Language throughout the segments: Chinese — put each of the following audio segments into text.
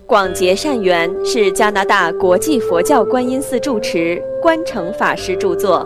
广结善缘是加拿大国际佛教观音寺住持观诚法师著作。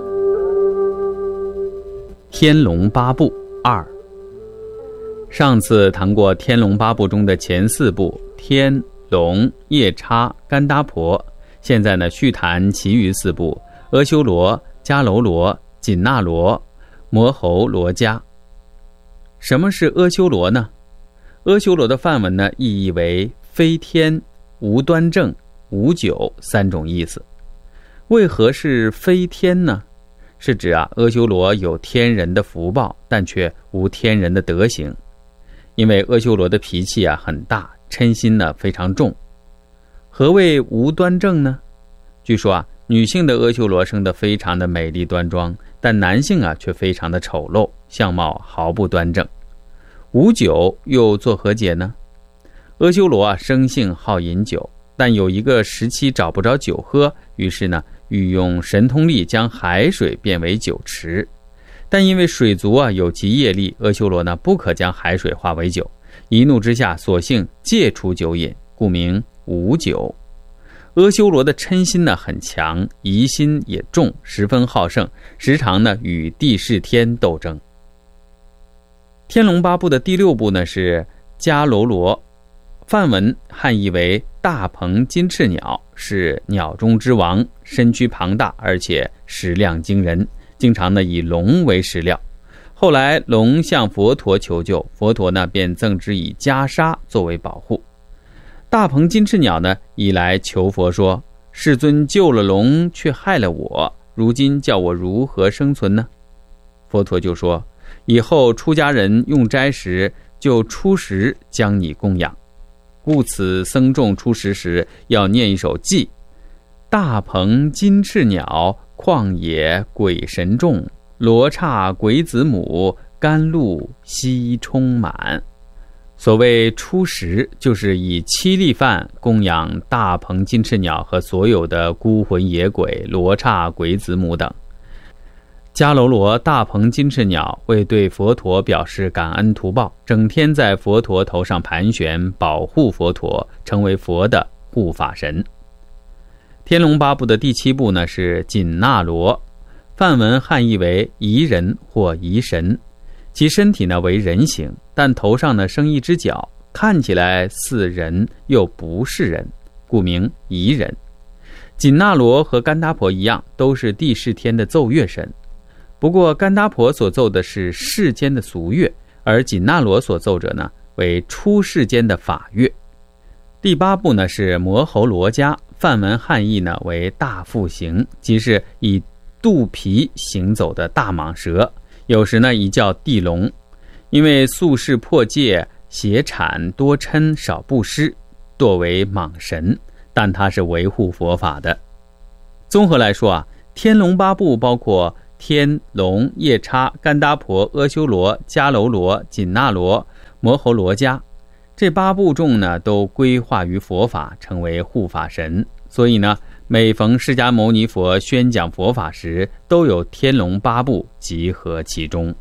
天龙八部2。上次谈过天龙八部中的前4部天、龙、夜叉、干达婆，现在呢续谈其余4部阿修罗、迦楼罗、紧那罗、摩喉罗迦。什么是阿修罗呢？阿修罗的梵文呢意义为非天、无端正、无久3种意思。为何是非天呢？是指阿修罗有天人的福报，但却无天人的德行。因为阿修罗的脾气很大，嗔心呢非常重。何谓无端正呢？据说女性的阿修罗生得非常的美丽端庄，但男性却非常的丑陋，相貌毫不端正。无酒又作何解呢？阿修罗生性好饮酒，但有一个时期找不着酒喝，于是呢欲用神通力将海水变为酒池。但因为水族有极业力，阿修罗呢不可将海水化为酒，一怒之下索性戒除酒饮，故名无酒。阿修罗的嗔心呢很强，疑心也重，十分好胜，时常呢与地势天斗争。天龙八部的第6部呢是迦楼罗，梵文汉译为大鹏金翅鸟，是鸟中之王，身躯庞大，而且食量惊人，经常呢以龙为食料。后来龙向佛陀求救，佛陀呢便赠之以袈裟作为保护。大鹏金翅鸟呢以来求佛说，世尊救了龙却害了我，如今叫我如何生存呢？佛陀就说，以后出家人用斋时就初时将你供养，故此僧众出食时要念一首偈：大鹏金翅鸟，旷野鬼神众，罗刹鬼子母，甘露悉充满。所谓初食，就是以7粒饭供养大鹏金翅鸟和所有的孤魂野鬼、罗刹鬼子母等。迦楼罗大鹏金翅鸟为对佛陀表示感恩图报，整天在佛陀头上盘旋，保护佛陀，成为佛的护法神。天龙八部的第7部呢是紧那罗，梵文汉译为夷人或夷神，其身体呢为人形，但头上呢生一只角，看起来似人又不是人，故名夷人。紧那罗和干达婆一样，都是地势天的奏乐神。不过干达婆所奏的是世间的俗乐，而紧那罗所奏者呢为出世间的法乐。第8部呢是摩喉罗迦，梵文汉译呢为大腹行，即是以肚皮行走的大蟒蛇，有时呢亦叫地龙。因为宿世破戒，邪产多嗔，少布施，堕为蟒神，但它是维护佛法的。综合来说天龙八部包括天、龙、夜叉、干达婆、阿修罗、迦楼罗、紧那罗、摩喉罗迦，这8部众呢都归化于佛法，成为护法神。所以呢每逢释迦牟尼佛宣讲佛法时，都有天龙八部集合其中。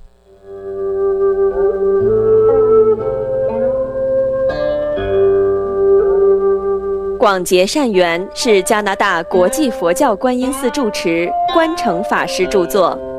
广结善缘是加拿大国际佛教观音寺住持观诚法师著作。